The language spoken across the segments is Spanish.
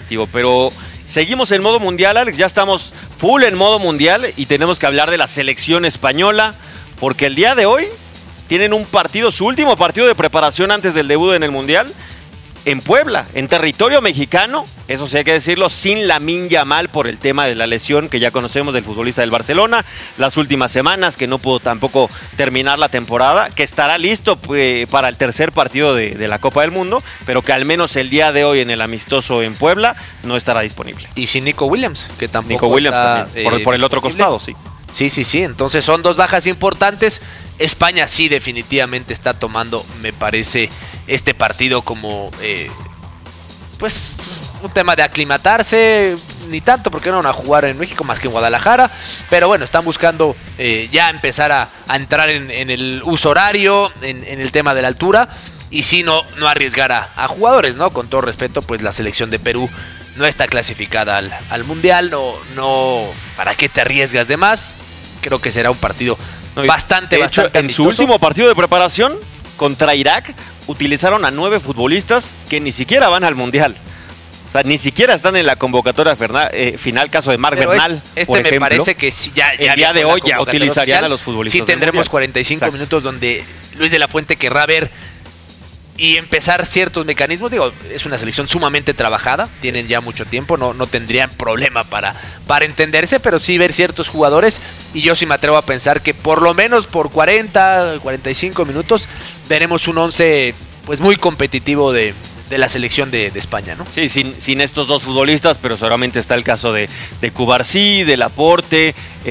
atractivo, pero seguimos en modo mundial, Alex, ya estamos full en modo mundial y tenemos que hablar de la selección española, porque el día de hoy tienen un partido, su último partido de preparación antes del debut en el mundial, en Puebla, en territorio mexicano, eso sí hay que decirlo, sin Lamine Yamal por el tema de la lesión que ya conocemos del futbolista del Barcelona, las últimas semanas que no pudo tampoco terminar la temporada, que estará listo para el tercer partido de la Copa del Mundo, pero que al menos el día de hoy en el amistoso en Puebla no estará disponible. Y sin Nico Williams, que tampoco Nico Williams está, también, por el otro costado, sí. Sí, entonces son dos bajas importantes. España sí definitivamente está tomando, me parece, este partido como pues un tema de aclimatarse, ni tanto porque no van a jugar en México más que en Guadalajara, pero bueno, están buscando ya empezar a entrar en el uso horario, en el tema de la altura, y sí no arriesgar a jugadores, ¿no? Con todo respeto, pues la selección de Perú no está clasificada al Mundial, no, ¿para qué te arriesgas de más? Creo que será un partido bastante en amistoso. Su último partido de preparación contra Irak utilizaron a 9 futbolistas que ni siquiera van al Mundial. O sea, ni siquiera están en la convocatoria final, caso de Marc Bernal, por ejemplo. Me parece que ya el día de hoy ya utilizarían a los futbolistas. Sí, tendremos 45 minutos donde Luis de la Fuente querrá ver y empezar ciertos mecanismos. Digo, es una selección sumamente trabajada, tienen ya mucho tiempo, no tendrían problema para entenderse, pero sí ver ciertos jugadores, y yo sí me atrevo a pensar que por lo menos por 45 minutos veremos un 11 pues muy competitivo de la selección de España, ¿no? Sí, sin estos dos futbolistas, pero seguramente está el caso de Cubarsí, de Laporte,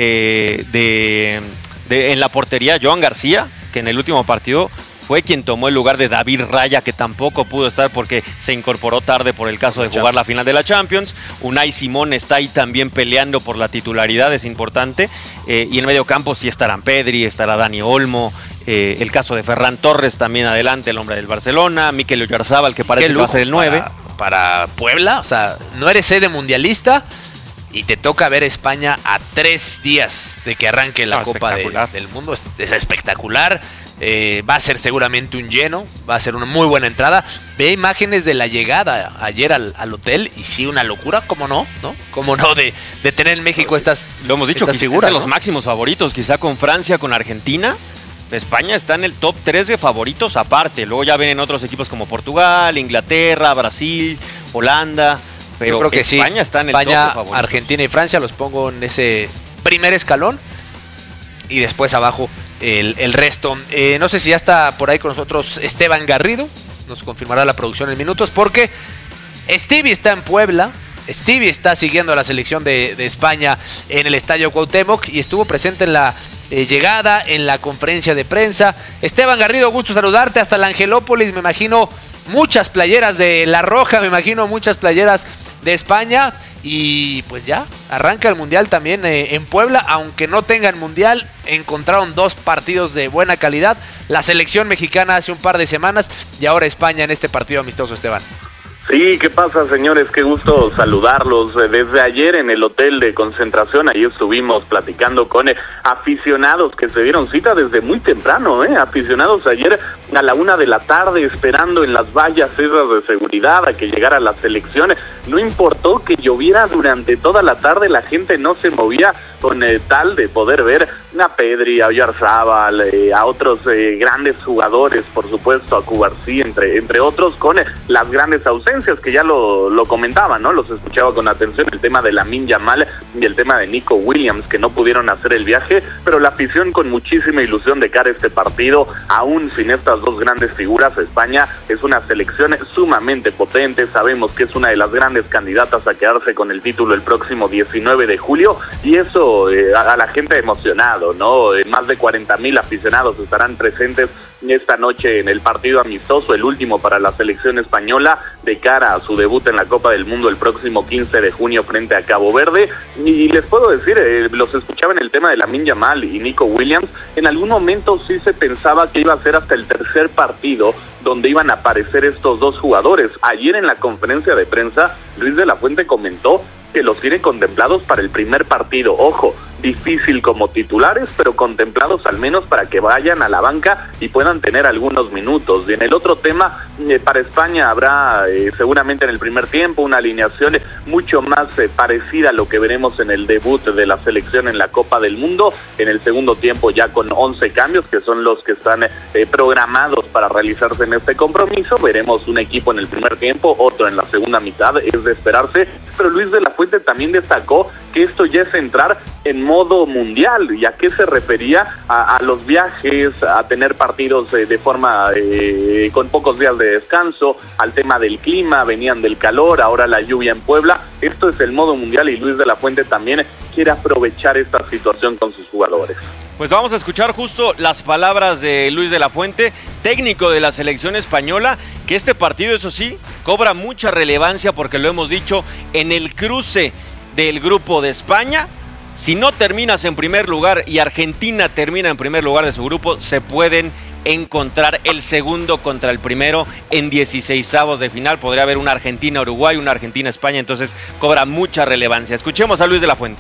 en la portería Joan García, que en el último partido fue quien tomó el lugar de David Raya, que tampoco pudo estar porque se incorporó tarde por el caso de jugar la final de la Champions. Unai Simón está ahí también peleando por la titularidad, es importante. Y en medio campo sí estarán Pedri, estará Dani Olmo, el caso de Ferran Torres también adelante, el hombre del Barcelona, Mikel Oyarzabal, que parece que va a ser el 9. Para Puebla, o sea, no eres sede mundialista y te toca ver España a 3 días de que arranque la Copa del Mundo. Es espectacular. Va a ser seguramente un lleno, va a ser una muy buena entrada. Ve imágenes de la llegada ayer al hotel y sí, una locura, ¿cómo no? ¿Cómo no de tener en México estas lo hemos dicho, estas figuras, ¿no? Los máximos favoritos, quizá con Francia, con Argentina. España está en el top 3 de favoritos aparte. Luego ya vienen otros equipos como Portugal, Inglaterra, Brasil, Holanda. Pero yo creo que España está en el top de favoritos. Argentina y Francia los pongo en ese primer escalón y después abajo el resto. No sé si ya está por ahí con nosotros Esteban Garrido, nos confirmará la producción en minutos, porque Stevie está en Puebla. Stevie está siguiendo a la selección de España en el Estadio Cuauhtémoc y estuvo presente en la llegada, en la conferencia de prensa. Esteban Garrido, gusto saludarte hasta la Angelópolis. Me imagino muchas playeras de La Roja, me imagino muchas playeras de España. Y pues ya, arranca el Mundial también en Puebla, aunque no tengan Mundial, encontraron 2 partidos de buena calidad. La selección mexicana hace un par de semanas y ahora España en este partido amistoso, Esteban. Sí, ¿qué pasa, señores? Qué gusto saludarlos. Desde ayer en el hotel de concentración, ahí estuvimos platicando con aficionados que se dieron cita desde muy temprano, aficionados ayer a la 1 de la tarde esperando en las vallas esas de seguridad a que llegara la selección. No importó que lloviera durante toda la tarde, la gente no se movía con tal de poder ver a Pedri, a Oyarzabal, a otros grandes jugadores, por supuesto a Cubarsí, entre otros, con las grandes ausencias que ya lo comentaban, ¿no? Los escuchaba con atención, el tema de Lamine Yamal y el tema de Nico Williams, que no pudieron hacer el viaje, pero la afición con muchísima ilusión de cara a este partido, aún sin estas 2 grandes figuras. España es una selección sumamente potente, sabemos que es una de las grandes candidatas a quedarse con el título el próximo 19 de julio, y eso a la gente emocionado, ¿no? Más de 40,000 aficionados estarán presentes esta noche en el partido amistoso, el último para la selección española, de cara a su debut en la Copa del Mundo el próximo 15 de junio frente a Cabo Verde. Y les puedo decir, los escuchaba en el tema de Lamine Yamal y Nico Williams, en algún momento sí se pensaba que iba a ser hasta el tercer partido donde iban a aparecer estos 2 jugadores. Ayer en la conferencia de prensa, Luis de la Fuente comentó que los tiene contemplados para el primer partido. Ojo, difícil como titulares, pero contemplados al menos para que vayan a la banca y puedan tener algunos minutos. Y en el otro tema, para España habrá seguramente en el primer tiempo una alineación mucho más parecida a lo que veremos en el debut de la selección en la Copa del Mundo. En el segundo tiempo ya con 11 cambios, que son los que están programados para realizarse en este compromiso. Veremos un equipo en el primer tiempo, otro en la segunda mitad, es de esperarse. Pero Luis de la Fuente también destacó que esto ya es entrar en modo mundial. ¿Y a qué se refería? A los viajes, a tener partidos de forma con pocos días de descanso, al tema del clima, venían del calor, ahora la lluvia en Puebla. Esto es el modo mundial y Luis de la Fuente también quiere aprovechar esta situación con sus jugadores. Pues vamos a escuchar justo las palabras de Luis de la Fuente, técnico de la selección española, que este partido, eso sí, cobra mucha relevancia porque lo hemos dicho, en el cruce del grupo de España, si no terminas en primer lugar y Argentina termina en primer lugar de su grupo, se pueden encontrar el segundo contra el primero en 16avos de final. Podría haber una Argentina-Uruguay, una Argentina-España, entonces cobra mucha relevancia. Escuchemos a Luis de la Fuente.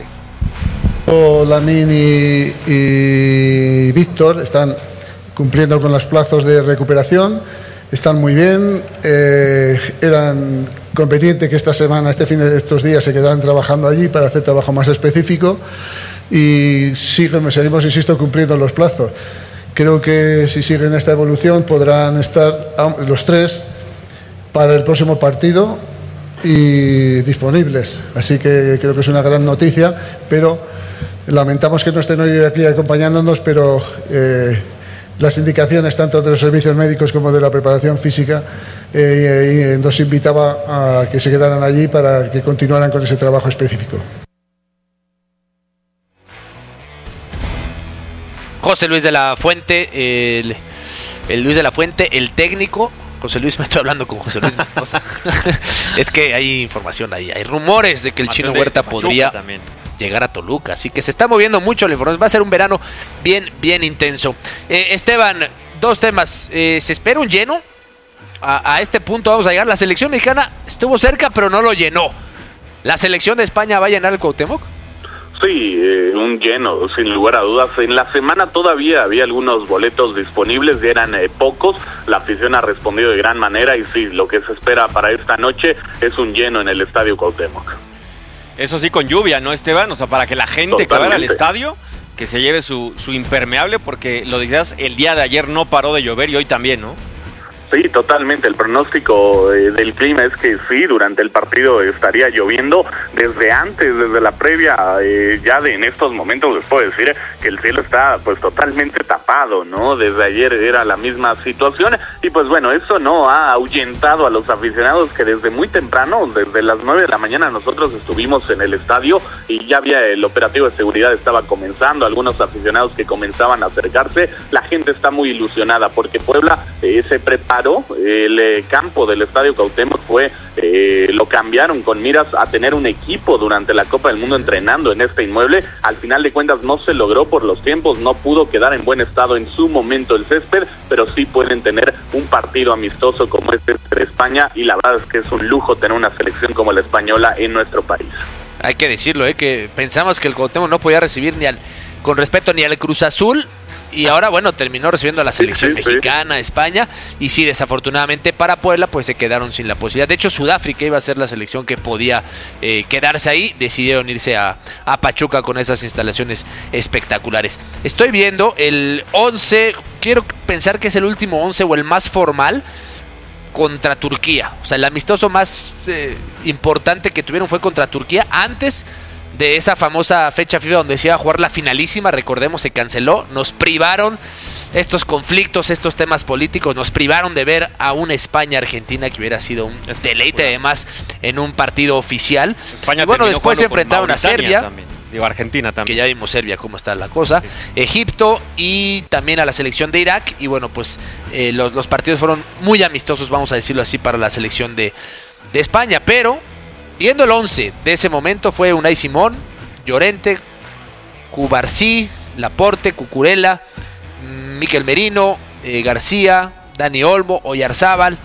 Lamine y Víctor están cumpliendo con los plazos de recuperación, están muy bien, eran conveniente que esta semana, estos días se quedaran trabajando allí para hacer trabajo más específico y seguimos, insisto, cumpliendo los plazos. Creo que si siguen esta evolución podrán estar los tres para el próximo partido y disponibles, así que creo que es una gran noticia, pero lamentamos que no estén hoy aquí acompañándonos, pero las indicaciones tanto de los servicios médicos como de la preparación física nos invitaba a que se quedaran allí para que continuaran con ese trabajo específico. José Luis de la Fuente, el Luis de la Fuente, el técnico. José Luis, me estoy hablando con José Luis Mendoza. Es que hay información ahí, hay rumores de que el Chino Huerta podría llegar a Toluca, así que se está moviendo mucho la información. Va a ser un verano bien intenso. Esteban, dos temas. ¿Se espera un lleno? A este punto vamos a llegar. La selección mexicana estuvo cerca, pero no lo llenó. ¿La selección de España va a llenar el Cuauhtémoc? Sí, un lleno, sin lugar a dudas. En la semana todavía había algunos boletos disponibles, y eran pocos. La afición ha respondido de gran manera y sí, lo que se espera para esta noche es un lleno en el Estadio Cuauhtémoc. Eso sí, con lluvia, ¿no, Esteban? O sea, para que la gente que vaya al estadio, que se lleve su impermeable, porque lo decías, el día de ayer no paró de llover y hoy también, ¿no? Sí, totalmente. El pronóstico del clima es que sí, durante el partido estaría lloviendo desde antes, desde la previa, ya en estos momentos les puedo decir que el cielo está pues totalmente tapado, ¿no? Desde ayer era la misma situación y pues bueno, eso no ha ahuyentado a los aficionados que desde muy temprano, desde las 9 de la mañana nosotros estuvimos en el estadio y ya había el operativo de seguridad, estaba comenzando, algunos aficionados que comenzaban a acercarse. La gente está muy ilusionada porque Puebla se preparó. El campo del Estadio Cuauhtémoc lo cambiaron con miras a tener un equipo durante la Copa del Mundo entrenando en este inmueble. Al final de cuentas no se logró por los tiempos, no pudo quedar en buen estado en su momento el césped, pero sí pueden tener un partido amistoso como este de España y la verdad es que es un lujo tener una selección como la española en nuestro país. Hay que decirlo, que pensamos que el Cuauhtémoc no podía recibir con respeto ni al Cruz Azul. Y ahora, bueno, terminó recibiendo a la selección mexicana, España, y sí, desafortunadamente para Puebla, pues se quedaron sin la posibilidad. De hecho, Sudáfrica iba a ser la selección que podía quedarse ahí, decidieron irse a Pachuca con esas instalaciones espectaculares. Estoy viendo el 11, quiero pensar que es el último 11 o el más formal, contra Turquía. O sea, el amistoso más importante que tuvieron fue contra Turquía, antes de esa famosa fecha FIFA donde se iba a jugar la finalísima. Recordemos, se canceló, nos privaron estos conflictos, estos temas políticos, nos privaron de ver a una España-Argentina que hubiera sido un deleite, además en un partido oficial. España y bueno, después se enfrentaron a Serbia también. Digo, Argentina también. Que ya vimos Serbia cómo está la cosa, sí. Egipto y también a la selección de Irak. Y bueno, pues los partidos fueron muy amistosos, vamos a decirlo así, para la selección de España, pero viendo el 11 de ese momento fue Unai Simón, Llorente, Cubarsí, Laporte, Cucurella, Mikel Merino, García, Dani Olmo, Oyarzábal.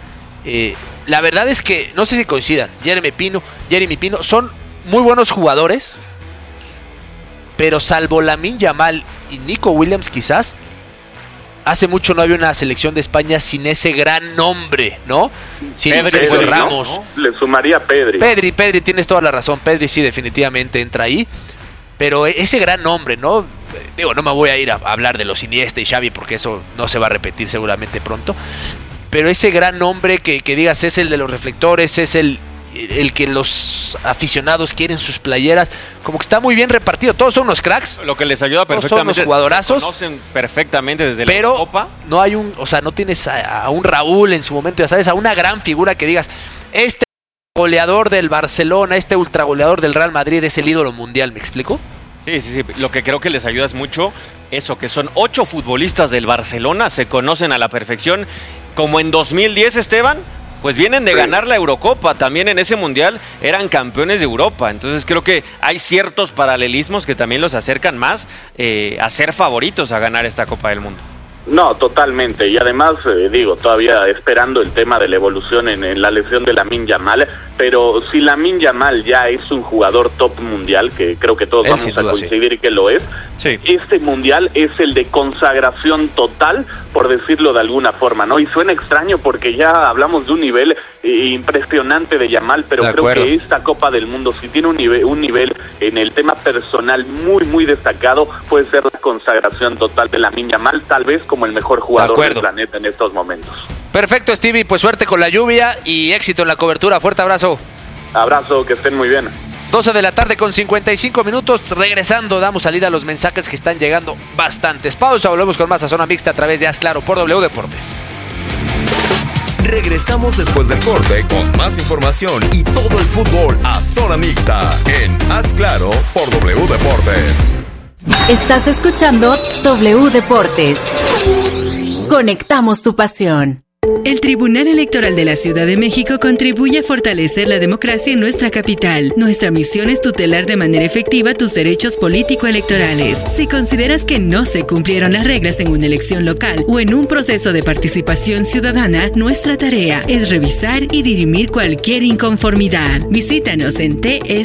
La verdad es que no sé si coincidan, Jeremy Pino son muy buenos jugadores, pero salvo Lamine Yamal y Nico Williams quizás, hace mucho no había una selección de España sin ese gran nombre, ¿no? Sin Pedri, Ramos. ¿no? Le sumaría Pedri. Pedri, tienes toda la razón. Pedri sí definitivamente entra ahí. Pero ese gran nombre, ¿no? Digo, no me voy a ir a hablar de los Iniesta y Xavi porque eso no se va a repetir seguramente pronto. Pero ese gran nombre que digas es el de los reflectores, es el que los aficionados quieren sus playeras, como que está muy bien repartido. Todos son unos cracks. Lo que les ayuda perfectamente. Todos son unos jugadorazos. Se conocen perfectamente desde pero la Copa. No hay no tienes a un Raúl en su momento, ya sabes, a una gran figura que digas, este goleador del Barcelona, este ultragoleador del Real Madrid es el ídolo mundial, ¿me explico? Sí. Lo que creo que les ayuda es mucho eso, que son 8 futbolistas del Barcelona, se conocen a la perfección. Como en 2010, Esteban, pues vienen de ganar la Eurocopa, también en ese Mundial eran campeones de Europa, entonces creo que hay ciertos paralelismos que también los acercan más a ser favoritos a ganar esta Copa del Mundo. No, totalmente, y además, todavía esperando el tema de la evolución en la lesión de Lamine Yamal, pero si Lamine Yamal ya es un jugador top mundial, que creo que todos vamos a coincidir que lo es, sí. Este mundial es el de consagración total, por decirlo de alguna forma, ¿no? Y suena extraño porque ya hablamos de un nivel impresionante de Yamal, pero creo que esta Copa del Mundo, si tiene un nivel en el tema personal muy, muy destacado, puede ser la consagración total de Lamine Yamal, tal vez como el mejor jugador del planeta en estos momentos. Perfecto, Stevie, pues suerte con la lluvia y éxito en la cobertura. Fuerte abrazo. Abrazo, que estén muy bien. 12 de la tarde con 55 minutos. Regresando, damos salida a los mensajes que están llegando bastantes. Pausa, volvemos con más a Zona Mixta a través de Haz Claro por W Deportes. Regresamos después del corte con más información y todo el fútbol a Zona Mixta en Haz Claro por W Deportes. Estás escuchando W Deportes. Conectamos tu pasión. El Tribunal Electoral de la Ciudad de México contribuye a fortalecer la democracia en nuestra capital. Nuestra misión es tutelar de manera efectiva tus derechos político-electorales. Si consideras que no se cumplieron las reglas en una elección local o en un proceso de participación ciudadana, nuestra tarea es revisar y dirimir cualquier inconformidad. Visítanos en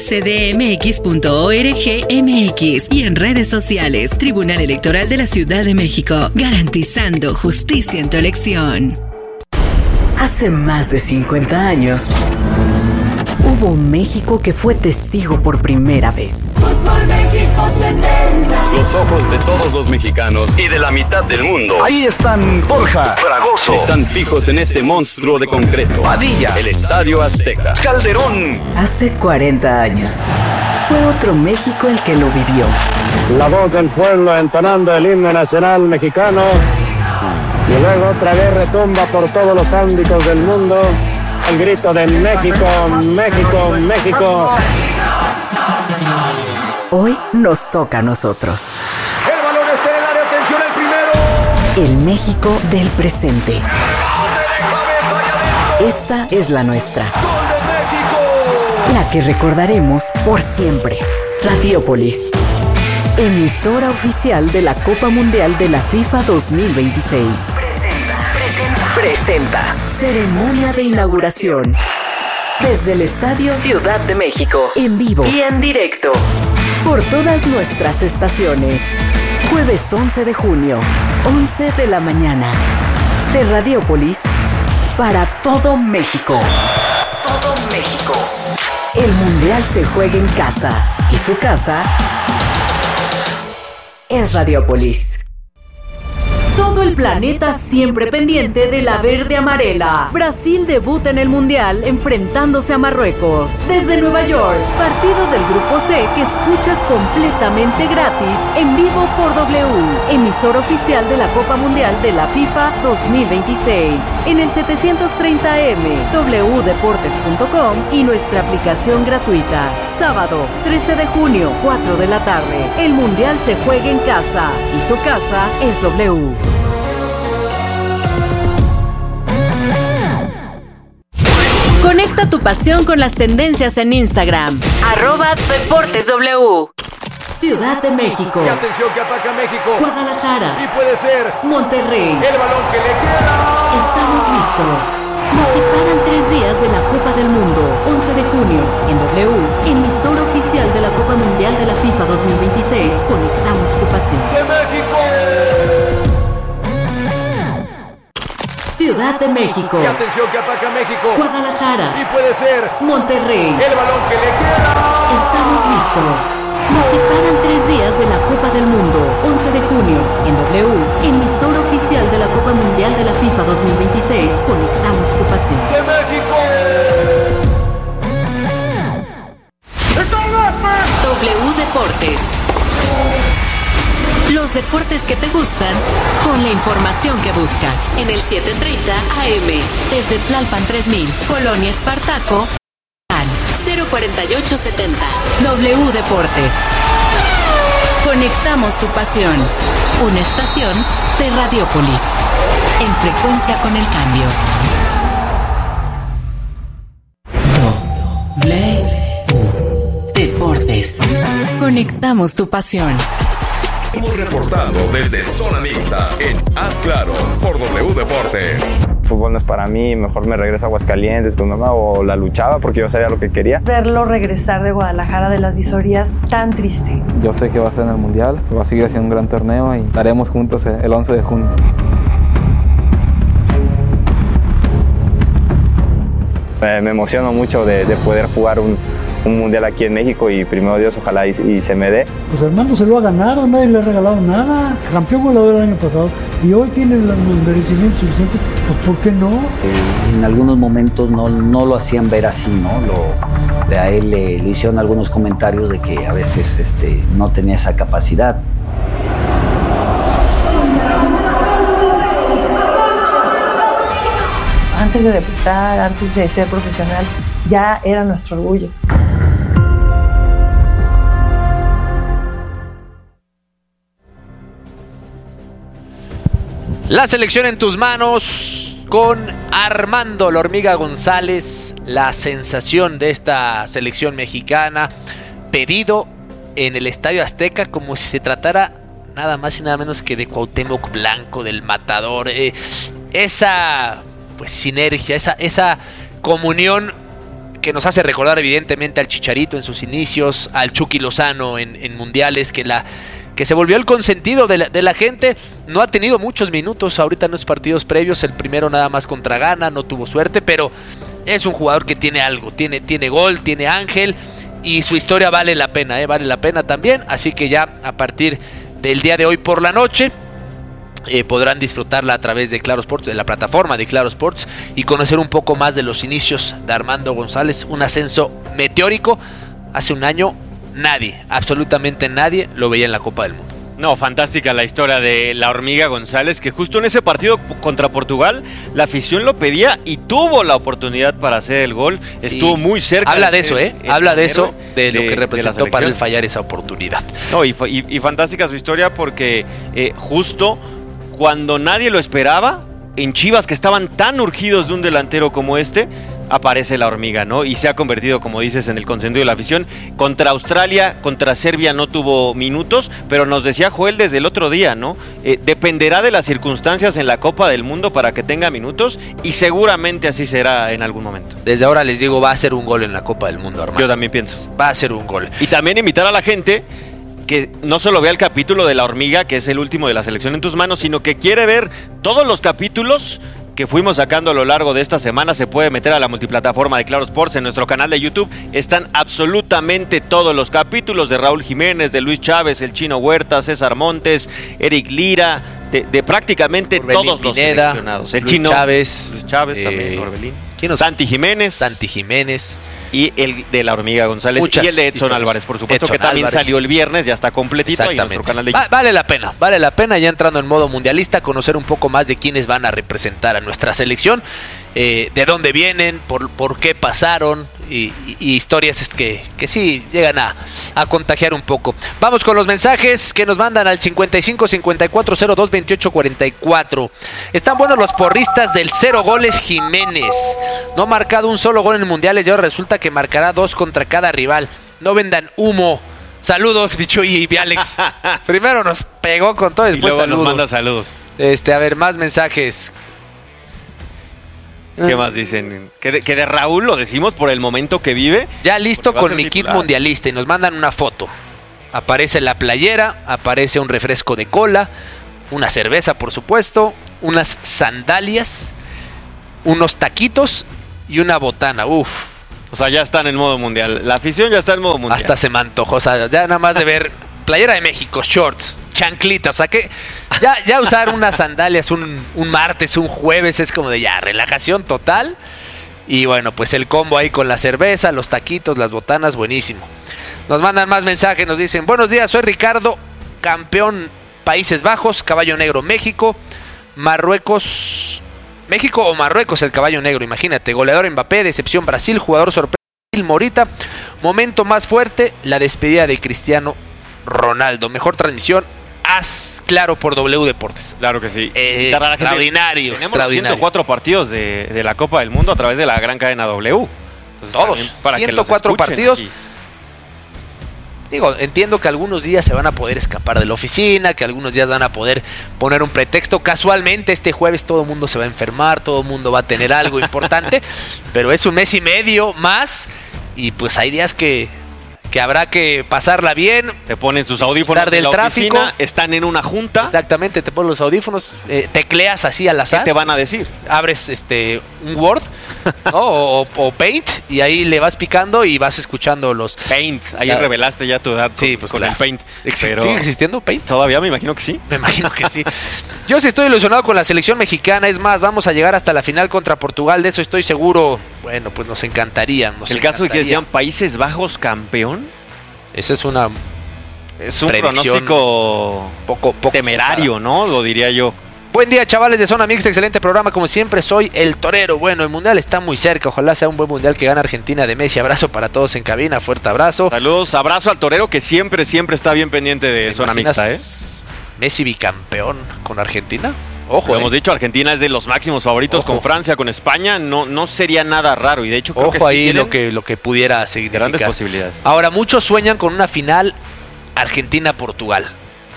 tsdmx.org.mx y en redes sociales. Tribunal Electoral de la Ciudad de México, garantizando justicia en tu elección. Hace más de 50 años, hubo un México que fue testigo por primera vez. Fútbol México 70. Los ojos de todos los mexicanos y de la mitad del mundo. Ahí están Borja, Fragoso. Están fijos en este monstruo de concreto. Padilla. El Estadio Azteca. Calderón. Hace 40 años, fue otro México el que lo vivió. La voz del pueblo entonando el himno nacional mexicano. Y luego otra vez retumba por todos los ámbitos del mundo el grito de México, México, México. Hoy nos toca a nosotros. El balón está en el área, atención al primero. El México del presente. Esta es la nuestra. ¡Gol de México! La que recordaremos por siempre. Radiopolis. Emisora oficial de la Copa Mundial de la FIFA 2026. Presenta. Ceremonia de inauguración. Desde el Estadio Ciudad de México. En vivo y en directo. Por todas nuestras estaciones. Jueves 11 de junio, 11 de la mañana. De Radiopolis para todo México. Todo México. El Mundial se juega en casa. Y su casa es Radiopolis. Todo el planeta siempre pendiente de la verde amarela. Brasil debuta en el Mundial enfrentándose a Marruecos. Desde Nueva York, partido del Grupo C que escuchas completamente gratis en vivo por W, emisor oficial de la Copa Mundial de la FIFA 2026. En el 730M, wdeportes.com y nuestra aplicación gratuita. Sábado, 13 de junio, 4 de la tarde. El Mundial se juega en casa y su casa es W. Conecta tu pasión con las tendencias en Instagram. @DeportesW. Ciudad de México. Y atención que ataca México. Guadalajara. Y puede ser Monterrey. el balón que le queda. Estamos listos. Nos separan 3 días de la Copa del Mundo. 11 de junio, en W, emisora oficial de la Copa Mundial de la FIFA 2026, de México. Y atención que ataca México. Guadalajara. Y puede ser. Monterrey. El balón que le queda. Estamos listos. Nos separan 3 días de la Copa del Mundo. 11 de junio, en W, emisora oficial de la Copa Mundial de la FIFA 2026. Conectamos tu pasión. ¡De México! W Deportes. Los deportes que te gustan con la información que buscas. En el 7:30 AM. Desde Tlalpan 3000, Colonia Espartaco. 04870. W Deportes. Conectamos tu pasión. Una estación de Radiopolis. En frecuencia con el cambio. W Deportes. Conectamos tu pasión. Hemos reportado desde Zona Mixta en Haz Claro por W Deportes. El fútbol no es para mí, mejor me regreso a Aguascalientes con mamá o la luchaba porque yo sabía lo que quería. Verlo regresar de Guadalajara de las visorías, tan triste. Yo sé que va a ser en el Mundial, que va a seguir haciendo un gran torneo y estaremos juntos el 11 de junio. Me emociono mucho de poder jugar un mundial aquí en México y primero Dios ojalá y se me dé. Pues Armando se lo ha ganado, nadie le ha regalado nada. Campeón goleador el año pasado y hoy tiene el merecimiento suficiente, pues ¿por qué no? En algunos momentos no lo hacían ver así, ¿no? A él le hicieron algunos comentarios de que a veces no tenía esa capacidad. Antes de debutar, antes de ser profesional, ya era nuestro orgullo. La selección en tus manos con Armando La Hormiga González, la sensación de esta selección mexicana, pedido en el Estadio Azteca como si se tratara nada más y nada menos que de Cuauhtémoc Blanco, del Matador. Esa pues sinergia, esa comunión que nos hace recordar evidentemente al Chicharito en sus inicios, al Chucky Lozano en mundiales, que se volvió el consentido de la gente. No ha tenido muchos minutos ahorita en los partidos previos, el primero nada más contra Ghana, no tuvo suerte, pero es un jugador que tiene algo, tiene gol, tiene ángel, y su historia vale la pena también, así que ya a partir del día de hoy por la noche podrán disfrutarla a través de Claro Sports, de la plataforma de Claro Sports, y conocer un poco más de los inicios de Armando González, un ascenso meteórico. Hace un año nadie, absolutamente nadie lo veía en la Copa del Mundo. No, fantástica la historia de La Hormiga González, que justo en ese partido contra Portugal, la afición lo pedía y tuvo la oportunidad para hacer el gol. Sí. Estuvo muy cerca. Habla de eso, Habla de eso, de lo que representó para él fallar esa oportunidad. No, y fantástica su historia porque justo cuando nadie lo esperaba, en Chivas, que estaban tan urgidos de un delantero como aparece La Hormiga, ¿no? Y se ha convertido, como dices, en el consentido de la afición. Contra Australia, contra Serbia no tuvo minutos, pero nos decía Joel desde el otro día, ¿no? Dependerá de las circunstancias en la Copa del Mundo para que tenga minutos, y seguramente así será en algún momento. Desde ahora les digo, va a ser un gol en la Copa del Mundo, Armando. Yo también pienso. Va a ser un gol. Y también invitar a la gente que no solo vea el capítulo de La Hormiga, que es el último de la selección en tus manos, sino que quiere ver todos los capítulos que fuimos sacando a lo largo de esta semana. Se puede meter a la multiplataforma de Claro Sports. En nuestro canal de YouTube están absolutamente todos los capítulos de Raúl Jiménez, de Luis Chávez, el Chino Huerta, César Montes, Eric Lira, de prácticamente Orbelín todos Pineda, los seleccionados. El Luis Chino Chávez, Luis Chávez también, Orbelín. Santi Jiménez y el de La Hormiga González. Muchas y el de Edson Álvarez, por supuesto, que también salió el viernes, ya está completito ahí en nuestro canal de YouTube. Vale la pena ya entrando en modo mundialista, conocer un poco más de quiénes van a representar a nuestra selección, de dónde vienen, por qué pasaron, y historias que sí llegan a contagiar un poco. Vamos con los mensajes que nos mandan al 55 54 02 28 44. Están buenos los porristas del 0 goles Jiménez. No ha marcado un solo gol en mundiales y ahora resulta que marcará 2 contra cada rival. No vendan humo. Saludos, Bichuy y Alex. Primero nos pegó con todo, después y luego saludos. Nos manda saludos. A ver, más mensajes. ¿Qué más dicen? Que de Raúl lo decimos por el momento que vive. Ya listo con mi kit mundialista, y nos mandan una foto. Aparece la playera, aparece un refresco de cola, una cerveza, por supuesto, unas sandalias unos taquitos y una botana. Uf. O sea, ya está en el modo mundial. La afición ya está en el modo mundial. Hasta se me antojó. O sea, ya nada más de ver playera de México, shorts, chanclitas. O sea, que ya usar unas sandalias un martes, un jueves es como de ya, relajación total. Y bueno, pues el combo ahí con la cerveza, los taquitos, las botanas, buenísimo. Nos mandan más mensajes, nos dicen: buenos días, soy Ricardo, campeón Países Bajos, caballo negro México, Marruecos, México o Marruecos el caballo negro, imagínate, goleador Mbappé, decepción Brasil, jugador sorpresa Morita, momento más fuerte, la despedida de Cristiano Ronaldo, mejor transmisión, haz claro por W Deportes. Claro que sí. Extraordinario, Tenemos extraordinario. 104 partidos de la Copa del Mundo a través de la gran cadena W. Entonces, todos, para 104 partidos. Aquí. Digo, entiendo que algunos días se van a poder escapar de la oficina, que algunos días van a poder poner un pretexto. Casualmente este jueves todo el mundo se va a enfermar, todo el mundo va a tener algo importante, pero es un mes y medio más y pues hay días que habrá que pasarla bien. Se ponen sus audífonos del en la tráfico, oficina, están en una junta. Exactamente, te pones los audífonos, tecleas así al azar. ¿Qué te van a decir? Abres un Word, ¿no? o Paint y ahí le vas picando y vas escuchando los... Paint, ahí revelaste ya tu edad sí, pues con claro. el Paint. ¿Sigue existiendo Paint? Todavía me imagino que sí. Me imagino que sí. Yo sí estoy ilusionado con la selección mexicana, es más, vamos a llegar hasta la final contra Portugal, de eso estoy seguro. Bueno, pues nos encantaría. El caso de que decían Países Bajos campeón. Esa es un pronóstico poco temerario, ¿no? Lo diría yo. Buen día, chavales de Zona Mixta, excelente programa, como siempre, soy el Torero. Bueno, el Mundial está muy cerca, ojalá sea un buen Mundial que gane Argentina de Messi. Abrazo para todos en cabina, fuerte abrazo. Saludos, abrazo al Torero que siempre está bien pendiente de Zona Mixta, Messi bicampeón con Argentina. Ojo, lo hemos dicho, Argentina es de los máximos favoritos. Ojo. Con Francia, con España, no sería nada raro. Y de hecho creo que ahí sí lo que pudiera significar. Grandes posibilidades. Ahora, muchos sueñan con una final Argentina-Portugal.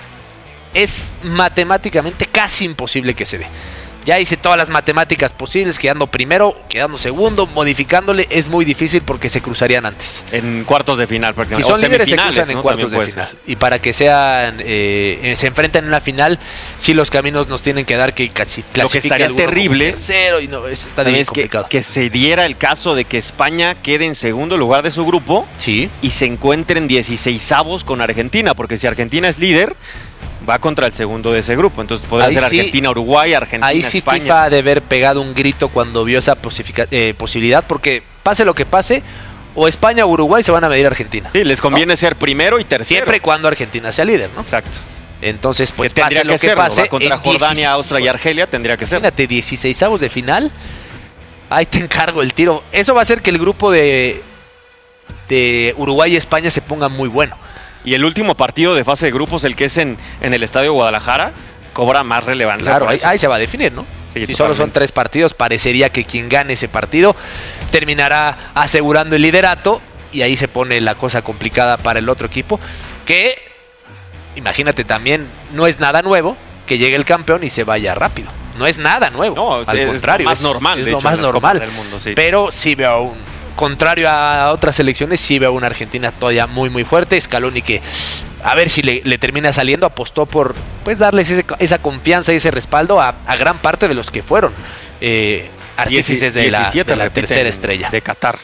Es matemáticamente casi imposible que se dé. Ya hice todas las matemáticas posibles, quedando primero, quedando segundo, modificándole, es muy difícil porque se cruzarían antes. En cuartos de final, prácticamente. Si son líderes se cruzan en cuartos de final. Y para que sean se enfrenten en una final, sí los caminos nos tienen que dar que clasifique. Lo que estaría terrible tercero y no, está bien complicado. Que se diera el caso de que España quede en segundo lugar de su grupo, sí, y se encuentren 16avos con Argentina, porque si Argentina es líder, va contra el segundo de ese grupo. Entonces podría ser Argentina-Uruguay, Argentina-España. Ahí sí España. FIFA ha de haber pegado un grito cuando vio esa posibilidad, porque pase lo que pase, o España o Uruguay se van a medir a Argentina. Sí, les conviene ser primero y tercero. Siempre y cuando Argentina sea líder, ¿no? Exacto. Entonces, pues pase lo que pase. Va contra Jordania, Austria y Argelia, tendría que ser. Imagínate, 16avos de final. Ahí te encargo el tiro. Eso va a hacer que el grupo de Uruguay y España se ponga muy bueno. Y el último partido de fase de grupos, el que es en el Estadio Guadalajara, cobra más relevancia. Claro, ahí se va a definir, ¿no? Sí, si solo son 3 partidos, parecería que quien gane ese partido terminará asegurando el liderato y ahí se pone la cosa complicada para el otro equipo, que, imagínate también, no es nada nuevo que llegue el campeón y se vaya rápido. No es nada nuevo, no, al contrario. Lo más normal, es lo más normal del mundo, sí. Pero sí veo contrario a otras selecciones, sí veo una Argentina todavía muy muy fuerte. Scaloni, que a ver si le termina saliendo, apostó por pues darles esa confianza y ese respaldo a gran parte de los que fueron artífices de la tercera estrella de Qatar.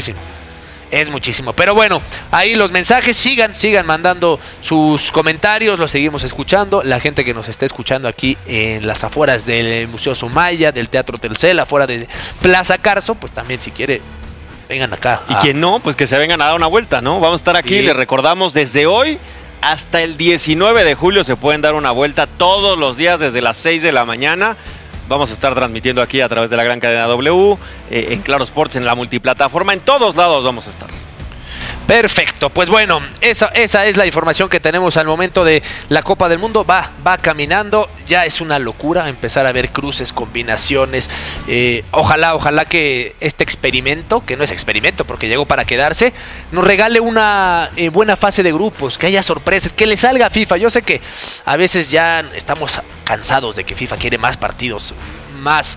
Es muchísimo, pero bueno, ahí los mensajes, sigan mandando sus comentarios, los seguimos escuchando. La gente que nos está escuchando aquí en las afueras del Museo Sumaya, del Teatro Telcel, afuera de Plaza Carso, pues también si quiere vengan acá. Y quien no, pues que se vengan a dar una vuelta, ¿no? Vamos a estar aquí, les recordamos, desde hoy hasta el 19 de julio se pueden dar una vuelta todos los días desde las 6 de la mañana. Vamos a estar transmitiendo aquí a través de la gran cadena W, en Claro Sports, en la multiplataforma, en todos lados vamos a estar. Perfecto, pues bueno, esa es la información que tenemos al momento de la Copa del Mundo. Va caminando, ya es una locura empezar a ver cruces, combinaciones. Ojalá que este experimento, que no es experimento porque llegó para quedarse, nos regale una buena fase de grupos, que haya sorpresas, que le salga a FIFA. Yo sé que a veces ya estamos cansados de que FIFA quiere más partidos, más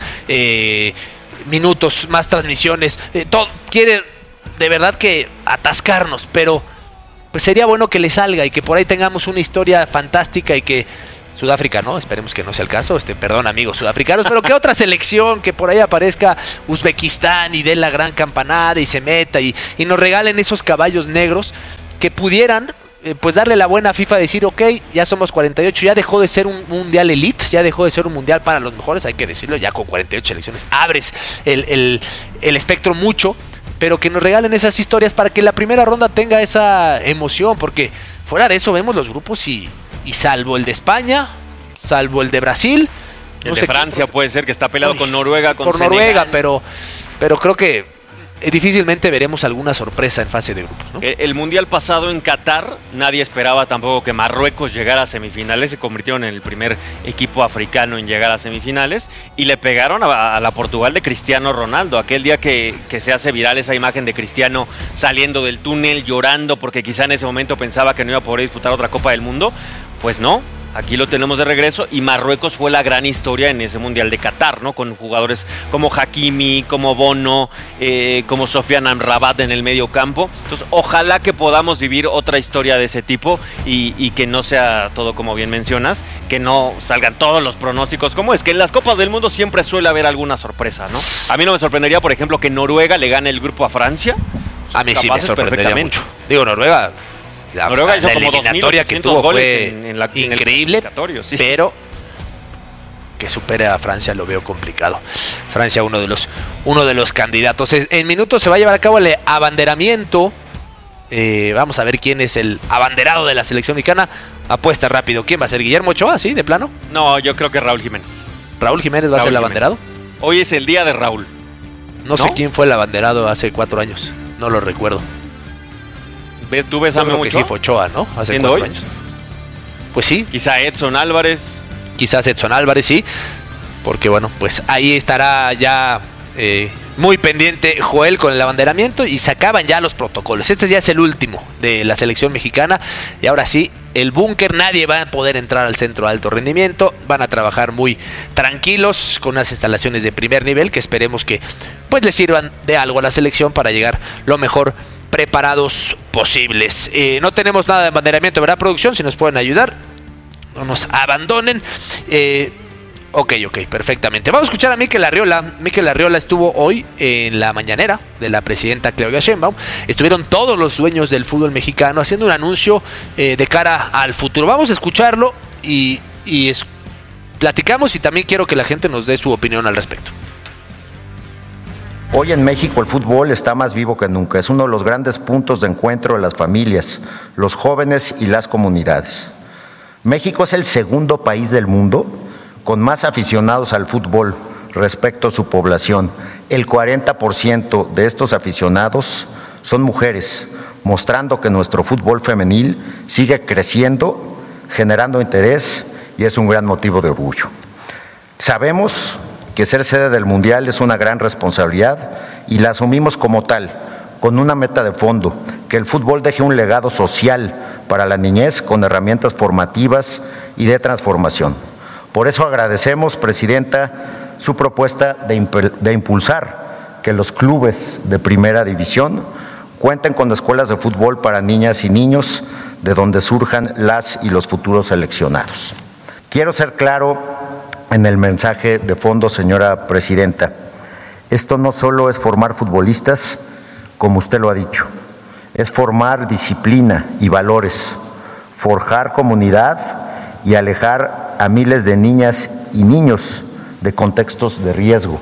minutos, más transmisiones, todo quiere de verdad que atascarnos, pero pues sería bueno que le salga y que por ahí tengamos una historia fantástica y que Sudáfrica no, esperemos que no sea el caso, perdón amigos sudafricanos, pero que otra selección que por ahí aparezca Uzbekistán y dé la gran campanada y se meta y nos regalen esos caballos negros que pudieran pues darle la buena a FIFA, decir ok, ya somos 48, ya dejó de ser un mundial elite, ya dejó de ser un mundial para los mejores, hay que decirlo, ya con 48 selecciones abres el espectro mucho, pero que nos regalen esas historias para que la primera ronda tenga esa emoción, porque fuera de eso vemos los grupos y salvo el de España, salvo el de Brasil, el de Francia puede ser que está peleado con Noruega, con Senegal. Noruega, pero creo que difícilmente veremos alguna sorpresa en fase de grupos, ¿no? El mundial pasado en Qatar, nadie esperaba tampoco que Marruecos llegara a semifinales, se convirtieron en el primer equipo africano en llegar a semifinales y le pegaron a la Portugal de Cristiano Ronaldo, aquel día que se hace viral esa imagen de Cristiano saliendo del túnel llorando porque quizá en ese momento pensaba que no iba a poder disputar otra Copa del Mundo, pues no. Aquí lo tenemos de regreso y Marruecos fue la gran historia en ese Mundial de Qatar, ¿no? Con jugadores como Hakimi, como Bono, como Sofiane Amrabat en el medio campo. Entonces, ojalá que podamos vivir otra historia de ese tipo y que no sea todo como bien mencionas, que no salgan todos los pronósticos como es, que en las Copas del Mundo siempre suele haber alguna sorpresa, ¿no? A mí no me sorprendería, por ejemplo, que Noruega le gane el grupo a Francia. A mí sí me sorprendería mucho. Digo, Noruega hizo como eliminatoria que tuvo fue increíble, sí. Pero que supere a Francia lo veo complicado. Francia uno de los candidatos. En minutos se va a llevar a cabo el abanderamiento. Vamos a ver quién es el abanderado de la selección mexicana. Apuesta rápido. ¿Quién va a ser? ¿Guillermo Ochoa? ¿Sí? ¿De plano? No, yo creo que Raúl Jiménez. ¿Raúl Jiménez va a ser el abanderado? Hoy es el día de Raúl. No sé quién fue el abanderado hace 4 años. No lo recuerdo. ¿Tú ves a Memo Ochoa? Sí, fue Ochoa, ¿no? Hace 4 años. Pues sí. Quizá Edson Álvarez. Quizás Edson Álvarez, sí. Porque bueno, pues ahí estará ya muy pendiente Joel con el abanderamiento y se acaban ya los protocolos. Este ya es el último de la selección mexicana y ahora sí, el búnker, nadie va a poder entrar al centro de alto rendimiento, van a trabajar muy tranquilos con unas instalaciones de primer nivel que esperemos que pues les sirvan de algo a la selección para llegar lo mejor preparados posibles. No tenemos nada de abanderamiento, ¿verdad, producción? Si nos pueden ayudar, no nos abandonen. Ok, perfectamente. Vamos a escuchar a Mikel Arriola. Mikel Arriola estuvo hoy en la mañanera de la presidenta Claudia Sheinbaum. Estuvieron todos los dueños del fútbol mexicano haciendo un anuncio de cara al futuro. Vamos a escucharlo y platicamos y también quiero que la gente nos dé su opinión al respecto. Hoy en México el fútbol está más vivo que nunca. Es uno de los grandes puntos de encuentro de las familias, los jóvenes y las comunidades. México es el segundo país del mundo con más aficionados al fútbol respecto a su población. El 40% de estos aficionados son mujeres, mostrando que nuestro fútbol femenil sigue creciendo, generando interés y es un gran motivo de orgullo. Sabemos que ser sede del Mundial es una gran responsabilidad y la asumimos como tal, con una meta de fondo, que el fútbol deje un legado social para la niñez con herramientas formativas y de transformación. Por eso agradecemos, Presidenta, su propuesta de impulsar que los clubes de primera división cuenten con escuelas de fútbol para niñas y niños de donde surjan las y los futuros seleccionados. Quiero ser claro en el mensaje de fondo, señora Presidenta. Esto no solo es formar futbolistas, como usted lo ha dicho, es formar disciplina y valores, forjar comunidad y alejar a miles de niñas y niños de contextos de riesgo.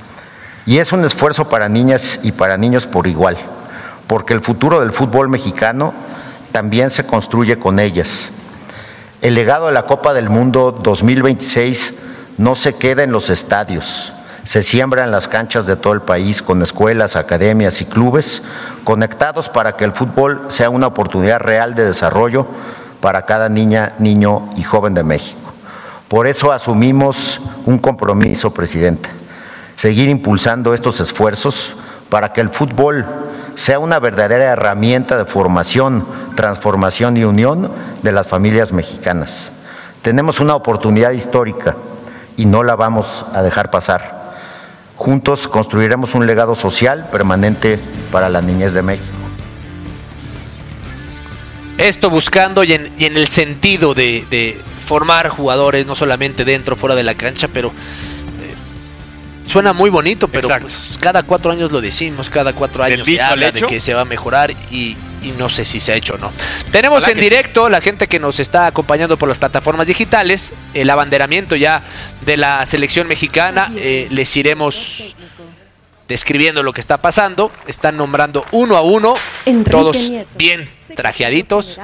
Y es un esfuerzo para niñas y para niños por igual, porque el futuro del fútbol mexicano también se construye con ellas. El legado de la Copa del Mundo 2026 no se queda en los estadios, se siembra en las canchas de todo el país con escuelas, academias y clubes conectados para que el fútbol sea una oportunidad real de desarrollo para cada niña, niño y joven de México. Por eso asumimos un compromiso, Presidenta, seguir impulsando estos esfuerzos para que el fútbol sea una verdadera herramienta de formación, transformación y unión de las familias mexicanas. Tenemos una oportunidad histórica y no la vamos a dejar pasar. Juntos construiremos un legado social permanente para la niñez de México. Esto buscando y en el sentido de formar jugadores, no solamente dentro, fuera de la cancha, pero suena muy bonito, pero pues, cada 4 años lo decimos, cada 4 años se habla de que se va a mejorar y no sé si se ha hecho o no. Tenemos en directo la gente que nos está acompañando por las plataformas digitales, el abanderamiento ya de la selección mexicana, les iremos describiendo lo que está pasando, están nombrando uno a uno, todos bien trajeaditos.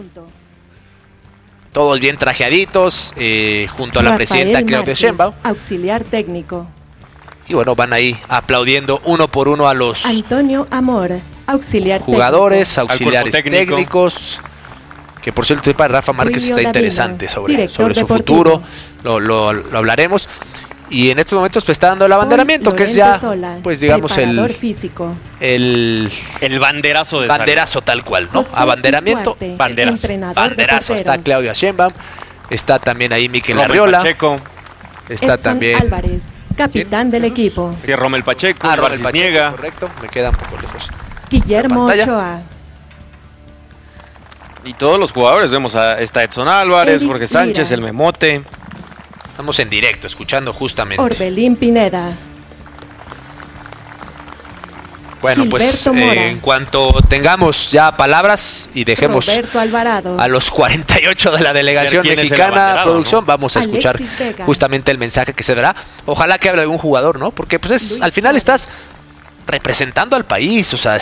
Todos bien trajeaditos, junto a la presidenta Claudia Sheinbaum. Auxiliar técnico. Y bueno, van ahí aplaudiendo uno por uno a los Antonio Amor, auxiliar jugadores, técnico. Auxiliares técnicos. Que por cierto, para Rafa Márquez está interesante sobre su futuro. Lo hablaremos. Y en estos momentos pues está dando el abanderamiento, que es ya, pues digamos, el banderazo de banderazo tal cual, ¿no? Abanderamiento, banderazo. Está Claudia Sheinbaum, está también ahí Mikel Arriola, Pacheco, está Edson también Álvarez, capitán del equipo. Rommel Pacheco, Rommel Pacheco, correcto, me queda un poco lejos. Guillermo Ochoa. Y todos los jugadores, vemos está Edson Álvarez, Jorge Sánchez, el Memote. Estamos en directo, escuchando justamente. Orbelín Pineda. Bueno, pues en cuanto tengamos ya palabras y dejemos a los 48 de la delegación mexicana producción, ¿no? Vamos a escuchar justamente el mensaje que se dará. Ojalá que hable algún jugador, ¿no? Porque pues al final estás representando al país, o sea,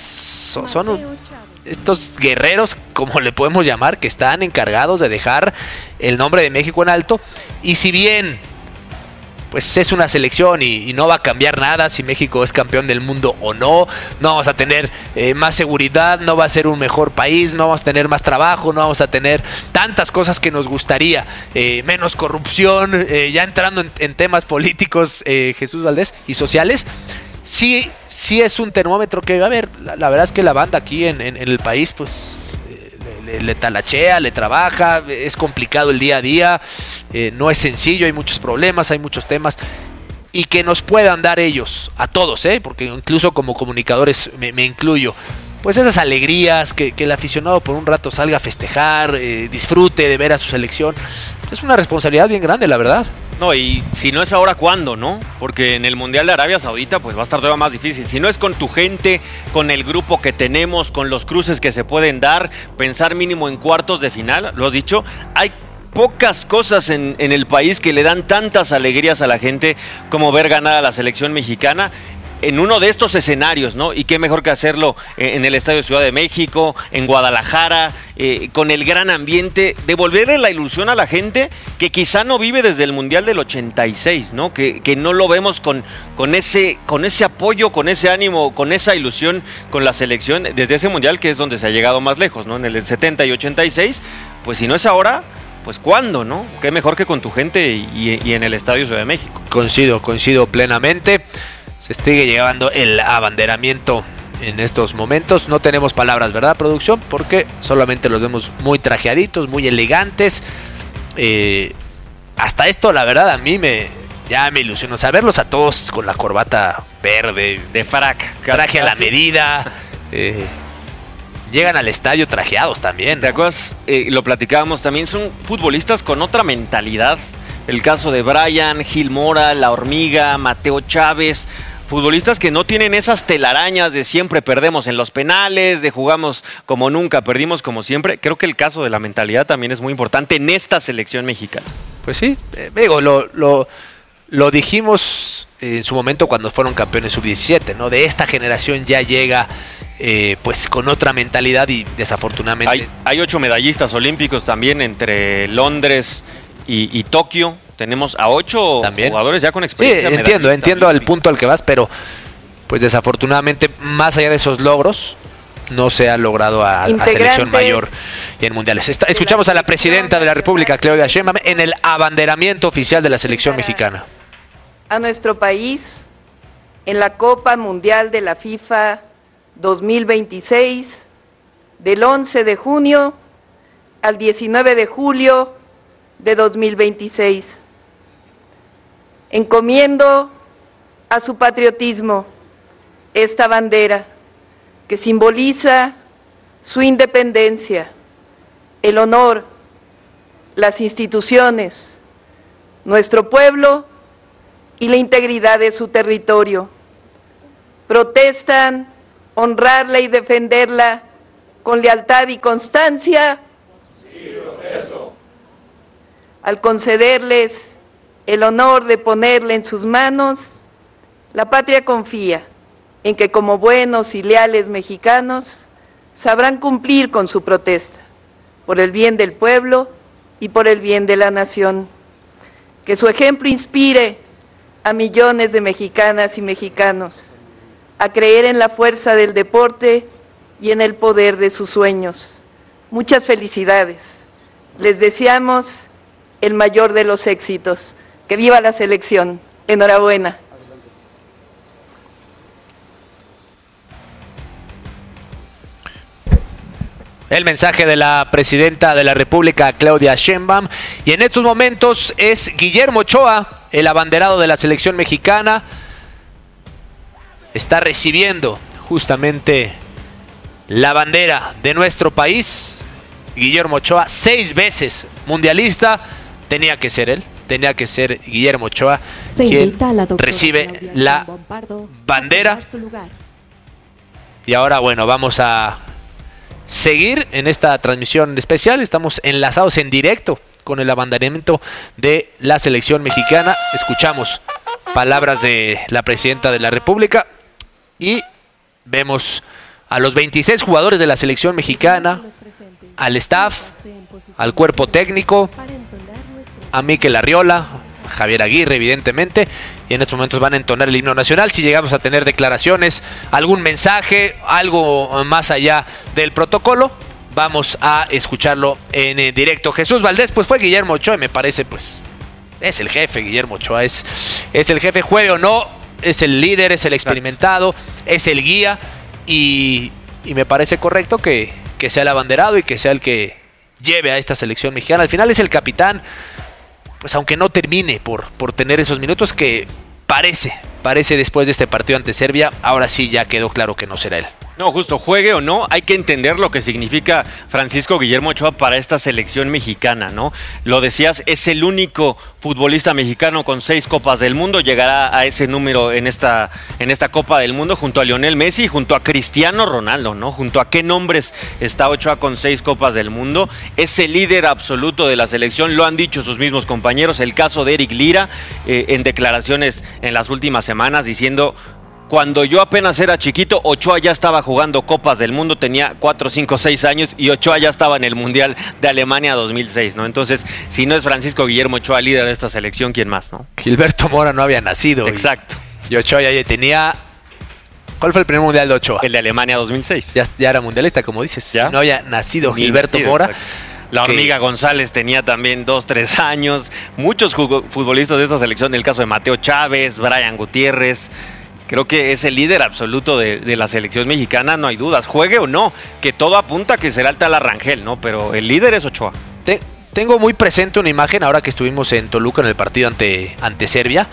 son estos guerreros, como le podemos llamar, que están encargados de dejar el nombre de México en alto. Y si bien pues es una selección y no va a cambiar nada si México es campeón del mundo o no vamos a tener más seguridad, no va a ser un mejor país, no vamos a tener más trabajo, no vamos a tener tantas cosas que nos gustaría, menos corrupción, ya entrando en temas políticos, Jesús Valdés, y sociales. Sí es un termómetro que, a ver, la verdad es que la banda aquí en el país, pues le talachea, le trabaja, es complicado el día a día, no es sencillo, hay muchos problemas, hay muchos temas, y que nos puedan dar ellos, a todos, porque incluso como comunicadores me incluyo, pues esas alegrías, que el aficionado por un rato salga a festejar, disfrute de ver a su selección, es una responsabilidad bien grande, la verdad. No, y si no es ahora, ¿cuándo, no? Porque en el Mundial de Arabia Saudita pues va a estar todavía más difícil. Si no es con tu gente, con el grupo que tenemos, con los cruces que se pueden dar, pensar mínimo en cuartos de final, lo has dicho, hay pocas cosas en el país que le dan tantas alegrías a la gente como ver ganar a la selección mexicana en uno de estos escenarios, ¿no? Y qué mejor que hacerlo en el Estadio Ciudad de México, en Guadalajara, con el gran ambiente, devolverle la ilusión a la gente que quizá no vive desde el Mundial del 86, ¿no? Que no lo vemos con ese apoyo, con ese ánimo, con esa ilusión con la selección desde ese Mundial, que es donde se ha llegado más lejos, ¿no? En el 70 y 86, pues si no es ahora, pues ¿cuándo, no? Qué mejor que con tu gente y en el Estadio Ciudad de México. Coincido plenamente. Se sigue llevando el abanderamiento en estos momentos. No tenemos palabras, ¿verdad, producción? Porque solamente los vemos muy trajeaditos, muy elegantes. Hasta esto, la verdad, a mí ya me ilusionó. O sea, verlos a todos con la corbata verde, de frac, traje a la medida. Llegan al estadio trajeados también, ¿no? ¿Te acuerdas? Lo platicábamos también, son futbolistas con otra mentalidad. El caso de Brian, Gil Mora, La Hormiga, Mateo Chávez, futbolistas que no tienen esas telarañas de siempre perdemos en los penales, de jugamos como nunca, perdimos como siempre. Creo que el caso de la mentalidad también es muy importante en esta selección mexicana. Pues sí, digo, lo dijimos en su momento cuando fueron campeones sub-17, ¿no? De esta generación ya llega pues con otra mentalidad y desafortunadamente... Hay 8 medallistas olímpicos también entre Londres y Tokio. Tenemos a 8 jugadores ya con experiencia. Sí, entiendo el punto al que vas, pero pues desafortunadamente más allá de esos logros no se ha logrado a selección mayor y en mundiales. Escuchamos a la presidenta de la República, Claudia Sheinbaum, en el abanderamiento oficial de la selección mexicana. A nuestro país en la Copa Mundial de la FIFA 2026 del 11 de junio al 19 de julio de 2026. Encomiendo a su patriotismo esta bandera que simboliza su independencia, el honor las instituciones, nuestro pueblo y la integridad de su territorio. Protestan honrarla y defenderla con lealtad y constancia. Sí, protesto. Al concederles el honor de ponerla en sus manos, la patria confía en que como buenos y leales mexicanos sabrán cumplir con su protesta, por el bien del pueblo y por el bien de la nación. Que su ejemplo inspire a millones de mexicanas y mexicanos a creer en la fuerza del deporte y en el poder de sus sueños. Muchas felicidades. Les deseamos el mayor de los éxitos. Que viva la selección. Enhorabuena. El mensaje de la presidenta de la República, Claudia Sheinbaum, y en estos momentos es Guillermo Ochoa, el abanderado de la selección mexicana. Está recibiendo justamente la bandera de nuestro país. Guillermo Ochoa, 6 veces mundialista, tenía que ser él, tenía que ser Guillermo Ochoa quien recibe la bandera. Y ahora, bueno, vamos a seguir en esta transmisión especial. Estamos enlazados en directo con el abanderamiento de la selección mexicana. Escuchamos palabras de la presidenta de la República y vemos a los 26 jugadores de la selección mexicana, al staff, al cuerpo técnico, a Mikel Arriola, a Javier Aguirre, evidentemente, y en estos momentos van a entonar el himno nacional. Si llegamos a tener declaraciones, algún mensaje, algo más allá del protocolo, vamos a escucharlo en directo. Jesús Valdés, pues fue Guillermo Ochoa, me parece, pues es el jefe. Guillermo Ochoa es el jefe, juegue o no, es el líder, es el experimentado, es el guía, y me parece correcto que sea el abanderado y que sea el que lleve a esta selección mexicana. Al final es el capitán, pues aunque no termine por tener esos minutos, que parece después de este partido ante Serbia, ahora sí ya quedó claro que no será él. No, justo, juegue o no, hay que entender lo que significa Francisco Guillermo Ochoa para esta selección mexicana, ¿no? Lo decías, es el único futbolista mexicano con 6 Copas del Mundo, llegará a ese número en esta Copa del Mundo junto a Lionel Messi, junto a Cristiano Ronaldo, ¿no? Junto a qué nombres está Ochoa con 6 Copas del Mundo, es el líder absoluto de la selección, lo han dicho sus mismos compañeros, el caso de Eric Lira, en declaraciones en las últimas semanas diciendo: cuando yo apenas era chiquito, Ochoa ya estaba jugando Copas del Mundo, tenía 4, 5, 6 años y Ochoa ya estaba en el Mundial de Alemania 2006, ¿no? Entonces, si no es Francisco Guillermo Ochoa, líder de esta selección, ¿quién más, no? Gilberto Mora no había nacido. Exacto. Y Ochoa ya tenía... ¿Cuál fue el primer Mundial de Ochoa? El de Alemania 2006. Ya era mundialista, como dices. ¿Ya? No había nacido Gilberto Mora. Exacto. La Hormiga González tenía también 2, 3 años. Muchos futbolistas de esta selección, el caso de Mateo Chávez, Brian Gutiérrez... Creo que es el líder absoluto de la selección mexicana, no hay dudas, juegue o no, que todo apunta a que será el Tala Rangel, ¿no? Pero el líder es Ochoa. Tengo muy presente una imagen ahora que estuvimos en Toluca en el partido ante Serbia.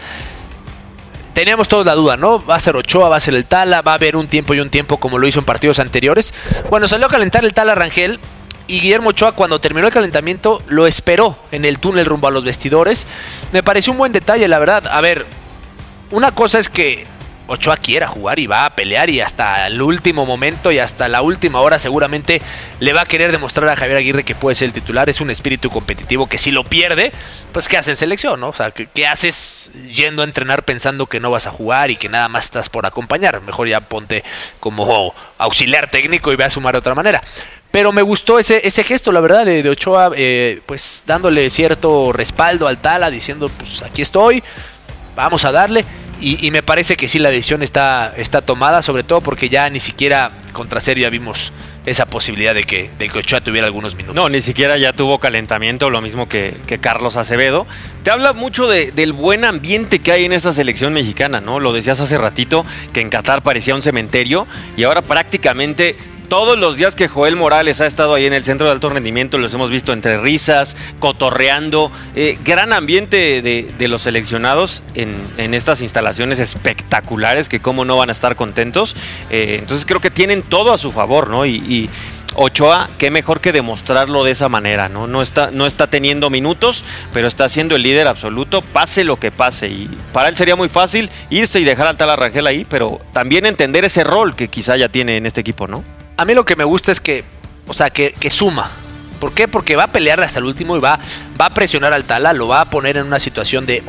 Teníamos todos la duda, ¿no? Va a ser Ochoa, va a ser el Tala, va a haber un tiempo y un tiempo como lo hizo en partidos anteriores. Bueno, salió a calentar el Tala Rangel y Guillermo Ochoa, cuando terminó el calentamiento, lo esperó en el túnel rumbo a los vestidores. Me pareció un buen detalle, la verdad. A ver, una cosa es que Ochoa quiera jugar y va a pelear, y hasta el último momento y hasta la última hora seguramente le va a querer demostrar a Javier Aguirre que puede ser el titular. Es un espíritu competitivo que si lo pierde, pues ¿qué hace en selección, no? O sea, ¿qué haces yendo a entrenar pensando que no vas a jugar y que nada más estás por acompañar? Mejor ya ponte como auxiliar técnico y ve a sumar de otra manera. Pero me gustó ese gesto, la verdad, de Ochoa, pues dándole cierto respaldo al Tala, diciendo, pues aquí estoy, vamos a darle. Y me parece que sí, la decisión está tomada, sobre todo porque ya ni siquiera contra Serbia vimos esa posibilidad de que Ochoa tuviera algunos minutos. No, ni siquiera ya tuvo calentamiento, lo mismo que Carlos Acevedo. Te habla mucho del buen ambiente que hay en esta selección mexicana, ¿no? Lo decías hace ratito, que en Qatar parecía un cementerio, y ahora prácticamente todos los días que Joel Morales ha estado ahí en el centro de alto rendimiento, los hemos visto entre risas, cotorreando, gran ambiente de los seleccionados en estas instalaciones espectaculares, que cómo no van a estar contentos. Entonces creo que tienen todo a su favor, ¿no? Y Ochoa, qué mejor que demostrarlo de esa manera, ¿no? No está teniendo minutos, pero está siendo el líder absoluto, pase lo que pase. Y para él sería muy fácil irse y dejar al Tala Rangel ahí, pero también entender ese rol que quizá ya tiene en este equipo, ¿no? A mí lo que me gusta es que suma. ¿Por qué? Porque va a pelear hasta el último y va a presionar al Tala, lo va a poner en una situación de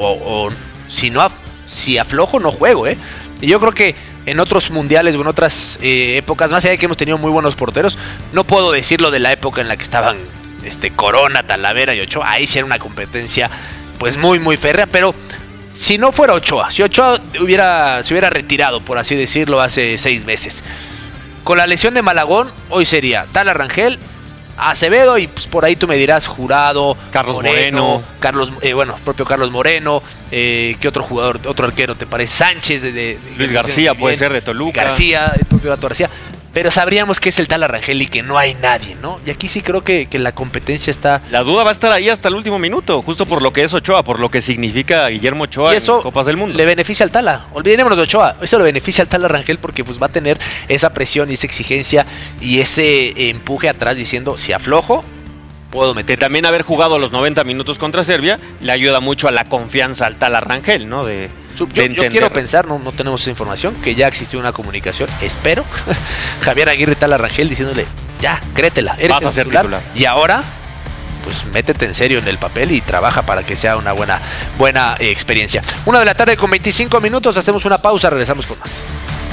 si aflojo no juego, ¿eh? Y yo creo que en otros mundiales o en otras épocas, más allá de que hemos tenido muy buenos porteros, no puedo decirlo de la época en la que estaban Corona, Talavera y Ochoa. Ahí sí era una competencia pues muy muy férrea, pero si no fuera Ochoa, si Ochoa se hubiera retirado, por así decirlo, hace 6 meses, con la lesión de Malagón, hoy sería Tala Rangel, Acevedo y pues por ahí tú me dirás Jurado, Carlos Moreno. Propio Carlos Moreno, ¿qué otro jugador, otro arquero te parece? Sánchez de Luis García puede ser de Toluca. García, el propio Gato García. Pero sabríamos que es el Tala Rangel y que no hay nadie, ¿no? Y aquí sí creo que la competencia está... La duda va a estar ahí hasta el último minuto, justo por lo que es Ochoa, por lo que significa Guillermo Ochoa y eso en Copas del Mundo. Le beneficia al Tala, olvidémonos de Ochoa, eso le beneficia al Tala Rangel porque pues va a tener esa presión y esa exigencia y ese empuje atrás diciendo, si aflojo, puedo meter. Que también haber jugado los 90 minutos contra Serbia le ayuda mucho a la confianza al Tala Rangel, ¿no? Yo quiero pensar, no tenemos esa información, que ya existió una comunicación, espero, Javier Aguirre Tala Rangel diciéndole, ya, créetela, eres vas a ser titular. Y ahora, pues métete en serio en el papel y trabaja para que sea una buena experiencia. 1:00 p.m, hacemos una pausa, regresamos con más.